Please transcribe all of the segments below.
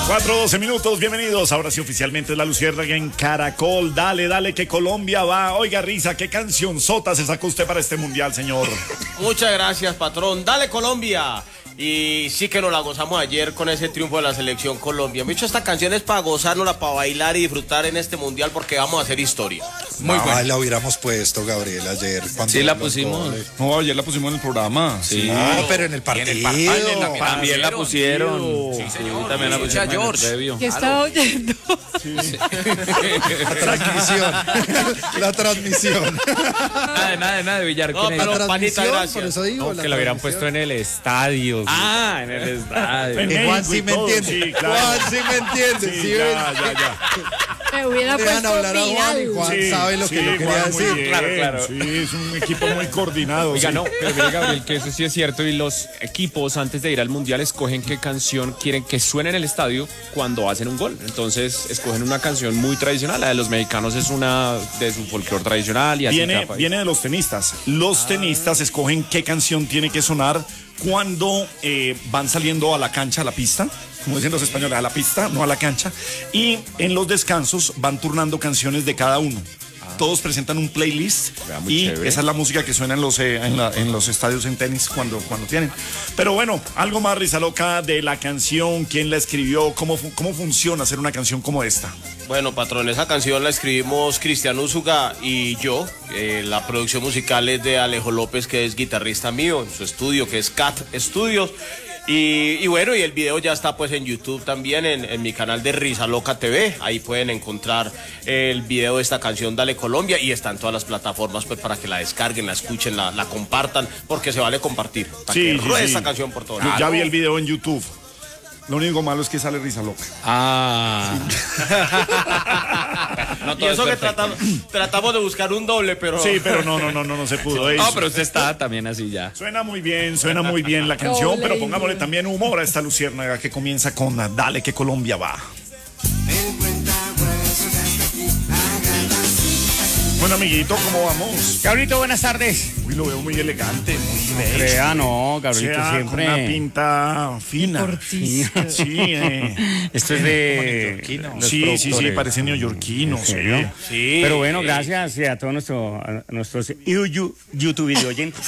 4:12 minutos, bienvenidos. Ahora sí, oficialmente es La Luciérnaga en Caracol. Dale, dale, que Colombia va. Oiga, Risa, ¿qué canción sota se sacó usted para este mundial, señor? Muchas gracias, patrón. Dale, Colombia. Y sí que nos la gozamos ayer con ese triunfo de la selección Colombia. Me he dicho, esta canción es para gozárnosla, para bailar y disfrutar en este mundial porque vamos a hacer historia. Muy buena. La hubiéramos puesto, Gabriel, ayer. Sí, la pusimos. No, ayer la pusimos en el programa. Sí. No, pero en el partido. También la pusieron. Sí, señor. También la pusieron. George. ¿Qué estaba oyendo? La transmisión. Nada de Villar. No, pero panita, gracias. Por eso digo. Que lo hubieran puesto en el estadio. En el estadio. Juan sí me entiende. Sí, claro. Juan sí me entiende. Sí, Sí, ya. Me hubiera Dejan puesto hablar a Juan y Juan viral. sabe lo que yo quería Juan, muy decir. bien. Claro. Sí, es un equipo muy coordinado. Oiga, sí. no, pero mire, Gabriel, que eso sí es cierto. Y los equipos, antes de ir al mundial, escogen qué canción quieren que suene en el estadio cuando hacen un gol. Entonces, escogen una canción muy tradicional. La de los mexicanos es una de su folclore tradicional. Y así Viene de los tenistas. Los tenistas escogen qué canción tiene que sonar cuando van saliendo a la cancha, a la pista, como dicen los españoles, a la pista, no a la cancha, y en los descansos van turnando canciones de cada uno. Todos presentan un playlist y chévere. esa es la música que suena en los estadios en tenis cuando tienen. Pero bueno, algo más, Risa Loca, de la canción, quién la escribió, cómo funciona hacer una canción como esta. Bueno, patrón, esa canción la escribimos Cristian Úsuga y yo. La producción musical es de Alejo López, que es guitarrista mío, en su estudio, que es Cat Studios. Y bueno, y el video ya está pues en YouTube también, en mi canal de Risa Loca TV. Ahí pueden encontrar el video de esta canción Dale Colombia, y está en todas las plataformas pues para que la descarguen, la escuchen, la compartan, porque se vale compartir. Para que ruede esta canción por todo. Ya vi el video en YouTube. Lo único malo es que sale Risa Loca. No, Y eso que tratamos de buscar un doble, pero... Sí, pero no se pudo. No, pero usted está también así ya. Suena muy bien la canción, Doble. pero pongámosle también humor a esta luciérnaga que comienza con Dale que Colombia va. Bueno, amiguito, ¿cómo vamos? Gabrielito, buenas tardes. Uy, lo veo muy elegante, muy bello. Crea, no, O Gabrielito sea, siempre. con una pinta fina. Sí, Esto es de. sí, parece neoyorquino. ¿En serio? Sí. Pero bueno, gracias a todos nuestros YouTube video oyentes.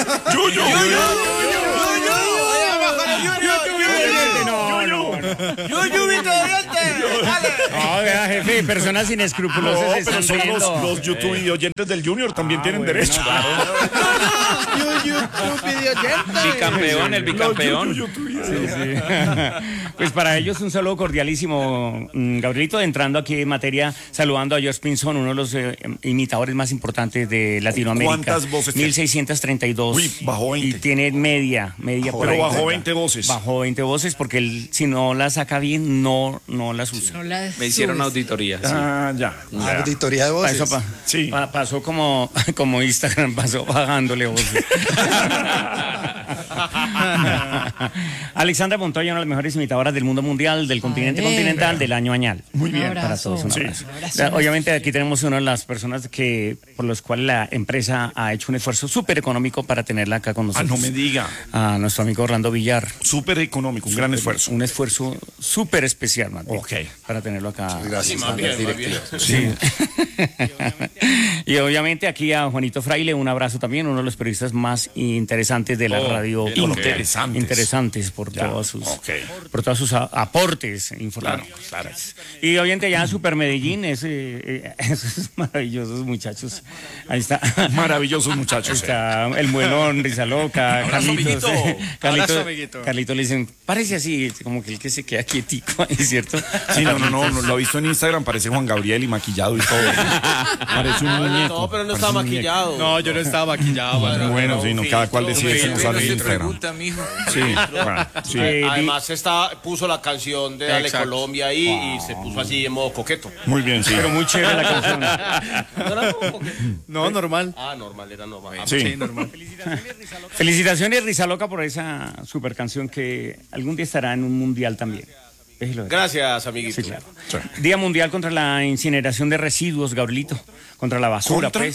No, vea, jefe, personas inescrupulosas No, se pero están son riendo. los YouTube y oyentes del Junior también tienen bueno, derecho. Bicampeón, el bicampeón. Pues para ellos un saludo cordialísimo, Gabrielito, entrando aquí en materia, saludando a George Pinson, uno de los imitadores más importantes de Latinoamérica. ¿Cuántas voces tiene? 1632. Uy, bajó 20. Y tiene media por Pero ahí. bajó 20 voces. Bajó 20 voces porque él, si no las saca bien, no las usa. No la Me hicieron subes. auditoría. Sí. Ya. Auditoría de voces. Eso Sí. pasó como Instagram, pasó bajándole voces. Alexandra Montoya, una de las mejores imitadoras del mundo mundial, del continente Vale. continental, del año añal. Muy bien. Un abrazo. Para todos, un Sí. abrazo. Obviamente aquí tenemos una de las personas por los cuales la empresa ha hecho un esfuerzo súper económico para tenerla acá con nosotros. No me diga. A nuestro amigo Orlando Villar. Súper económico, un gran esfuerzo. Un esfuerzo súper especial, más bien, Ok. para tenerlo acá. Gracias. Más bien, más bien. Sí. Y obviamente aquí a Juanito Fraile, un abrazo también, uno de los periodistas más interesantes de la radio. Interesantes por todos sus aportes informativos. Claro. Y obviamente ya Super Medellín, esos maravillosos muchachos. Ahí está. Maravillosos muchachos. Está el muelón, Risa Loca, Abrazo, Carlitos. amiguito. Abrazo, amiguito. Carlitos le dicen, parece así, como que el que se queda quietico, ¿es cierto? Sí, no, lo he visto en Instagram, parece Juan Gabriel y maquillado y todo. Parece un muñeco. No, pero no parece estaba un muñeco. maquillado. No, yo no estaba maquillado. Bueno, sí, no, cada cual decide cómo sale en Instagram. Pregunta, mijo. Sí, bueno, sí. Además puso la canción de Dale Exacto. Colombia ahí y se puso así en modo coqueto. Muy bien, sí. Pero muy chévere la canción. ¿No era modo coqueto? No, normal. Ah, normal, era normal. Sí. normal. Felicitaciones, Risa Loca, por esa super canción que algún día estará en un mundial también. Déjelo ver. Gracias, amiguito. Sí, claro. Día Mundial contra la incineración de residuos, Gabrielito. Contra la basura, ¿Contra? pues.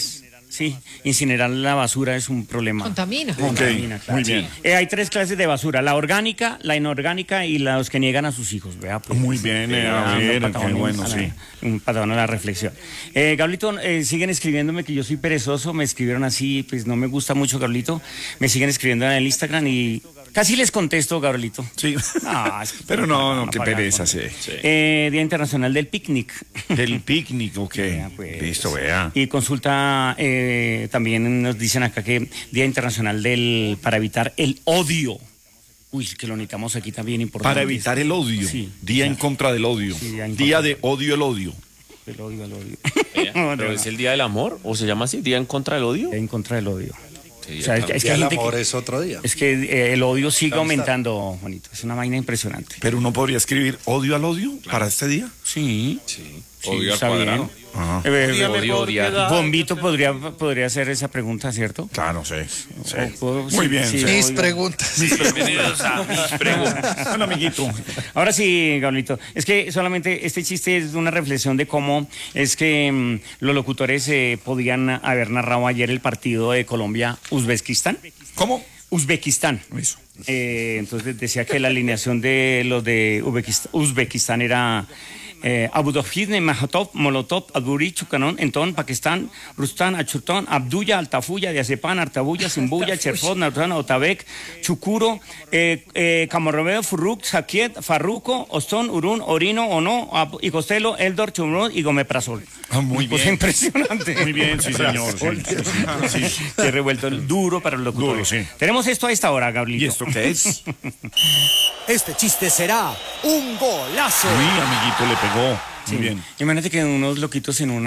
Sí, incinerar la basura es un problema. Contamina. Contamina, claro. muy bien. Hay 3 clases de basura, la orgánica, la inorgánica y los que niegan a sus hijos. Vea, pues, Muy bien, a ver, qué bueno, sí. Un patadón a la reflexión. Gablito, siguen escribiéndome que yo soy perezoso, me escribieron así, pues no me gusta mucho, Gablito. Me siguen escribiendo en el Instagram y casi les contesto, Gabrielito. Sí. No, es que Pero no, qué pagar pereza, con- sí. Día Internacional del Picnic. Del picnic, ok. Vea, pues. Listo, vea. Y consulta, también nos dicen acá que Día Internacional para evitar el odio. Uy, que lo necesitamos aquí también importante. Para evitar el odio. Sí. Día en contra del odio. Sí, día en Día contra. de odio, el odio. El odio, el odio. Pero es el Día del Amor, o se llama así, Día en contra del odio. En contra del odio. Sí, O sea, es que Y hay el gente amor que, es otro día. es que el odio sigue aumentando, Juanito. Es una vaina impresionante. Pero uno podría escribir odio al odio para este día. Sí. Odio al está cuadrado. bien. Ajá. Odio odiar. Bombito podría hacer esa pregunta, ¿cierto? Claro, sí. O- Muy bien, sí. Mis odio. preguntas. Bienvenidos a mis preguntas. Bueno, amiguito. Ahora sí, Gablito, es que solamente este chiste es una reflexión de cómo es que los locutores podían haber narrado ayer el partido de Colombia-Uzbekistán. ¿Cómo? Uzbekistán. Eso. Entonces decía que la alineación de los de Uzbekistán era Abudovhidne, Mahatov, Molotov, Adburi, Chukanón, Entón, Pakistán, Rustán, Achutón, Abdulla, Altafuya, Diazepán, Artabuya, Simbuya, Cherfot, Naután, Otabek, Chukuro, Camorrobeo, Furruk, Sakiet, Farruco, Ostón, Urún, Orino, Ono, y Costello, Eldor, Chumrón y Gomeprazol. Muy Cosa bien. impresionante. Muy bien, sí, señor. Sí. Qué revuelto el duro para los locutores. Duro, sí. Tenemos esto a esta hora, Gablito. ¿Y esto qué es? Este chiste será un golazo. Uy, amiguito, le pegó. Sí. Muy bien. Imagínate que unos loquitos en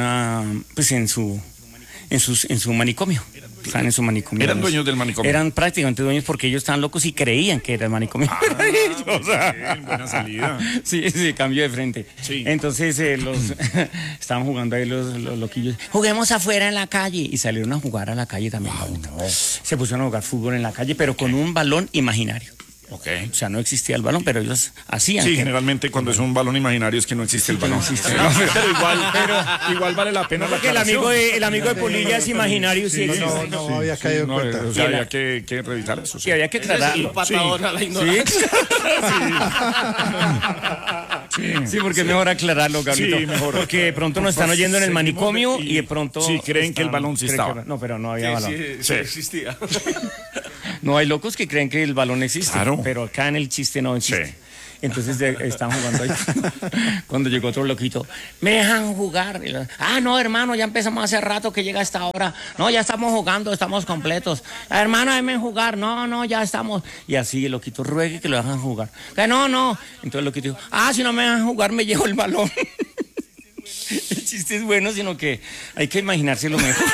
su manicomio. Estaban en su manicomio. Eran dueños del manicomio. Eran prácticamente dueños porque ellos estaban locos y creían que era el manicomio. O sea, Bien, buena salida. sí, cambio de frente. Sí. Entonces estaban jugando ahí los loquillos. Juguemos afuera en la calle. Y salieron a jugar a la calle también. Se pusieron a jugar fútbol en la calle, pero con un balón imaginario. Ok. O sea, no existía el balón, pero ellos hacían. Sí, que- generalmente cuando es un balón imaginario es que no existe el balón. Pero igual vale la pena la Porque el amigo de Polilla es imaginario, sí, existe. No había caído en No, cuenta. o sea, había que revisar eso. Sí, había que aclararlo. Un patadón a la ignorancia. Sí, porque es mejor aclararlo, Gablito. Sí, mejor. Porque de pronto nos están oyendo en el Seguimos manicomio y- y de pronto... sí, creen que el balón sí creen estaba. no, pero no había balón. Sí, existía. No, hay locos que creen que el balón existe, Claro. pero acá en el chiste no existe. Sí. Entonces estaban jugando ahí. Cuando llegó otro loquito, ¿me dejan jugar? Y no, hermano, ya empezamos hace rato que llega esta hora. No, ya estamos jugando, estamos completos. Hermano, déjenme jugar. No, ya estamos. Y así el loquito ruegue que lo dejan jugar. Que no. Entonces el loquito dijo, si no me dejan jugar, me llevo el balón. El chiste es bueno, sino que hay que imaginárselo mejor.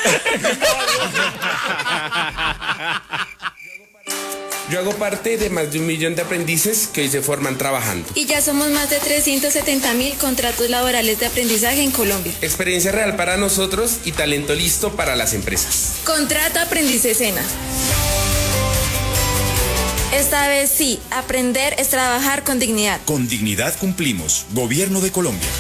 Yo hago parte de más de 1 millón de aprendices que hoy se forman trabajando. Y ya somos más de 370.000 contratos laborales de aprendizaje en Colombia. Experiencia real para nosotros y talento listo para las empresas. Contrata Aprendiz Sena. Esta vez sí, aprender es trabajar con dignidad. Con dignidad cumplimos. Gobierno de Colombia.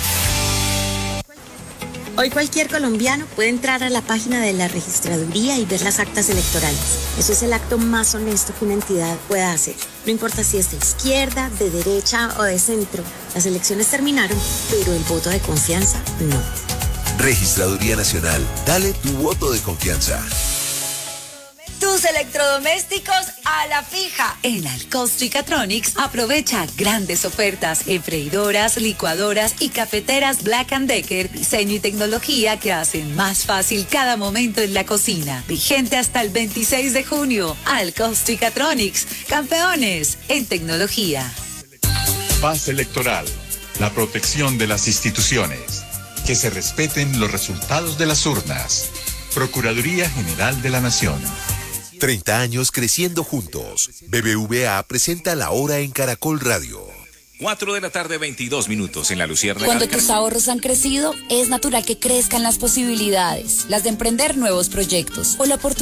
Hoy cualquier colombiano puede entrar a la página de la registraduría y ver las actas electorales. Eso es el acto más honesto que una entidad pueda hacer. No importa si es de izquierda, de derecha o de centro. Las elecciones terminaron, pero el voto de confianza no. Registraduría Nacional. Dale tu voto de confianza. Tus electrodomésticos a la fija. En Alcosto Catronics aprovecha grandes ofertas en freidoras, licuadoras y cafeteras Black & Decker, diseño y tecnología que hacen más fácil cada momento en la cocina. Vigente hasta el 26 de junio. Alcosto Catronics, campeones en tecnología. Paz electoral, la protección de las instituciones, que se respeten los resultados de las urnas. Procuraduría General de la Nación. 30 años creciendo juntos. BBVA presenta La Hora en Caracol Radio. 4:22 p.m. en la Luciérnaga. Cuando tus ahorros han crecido, es natural que crezcan las posibilidades, las de emprender nuevos proyectos o la oportunidad